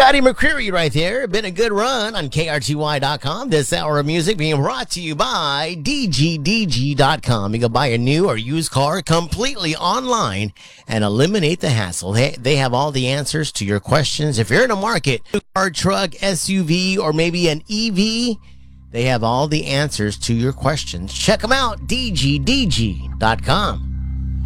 Scotty McCreery right there. Been a good run on KRTY.com. This hour of music being brought to you by DGDG.com. You can buy a new or used car completely online and eliminate the hassle. They have all the answers to your questions. If you're in a market, car, truck, SUV, or maybe an EV, they have all the answers to your questions. Check them out, DGDG.com.